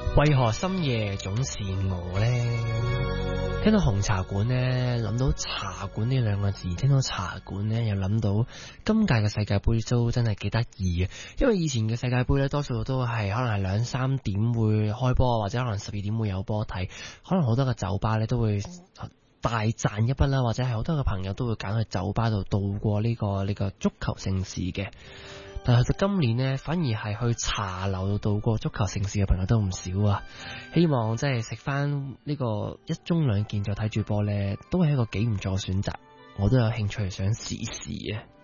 為何深夜總是我呢？聽到紅茶館呢，諗到茶館呢兩個字，聽到茶館呢，又諗到今屆嘅世界盃都真係幾得意嘅。因為以前嘅世界盃呢，多數都係可能係2-3點會開波，或者可能12點會有波睇，可能好多嘅酒吧呢都會大賺一筆啦，或者係好多嘅朋友都會揀去酒吧度度過呢個足球盛事嘅。但係到今年呢，反而係去茶樓度度過足球盛事嘅朋友都唔少啊！希望即係食翻呢個1盅2件就睇住波呢，都係一個幾唔錯嘅選擇。我都有興趣想試試啊！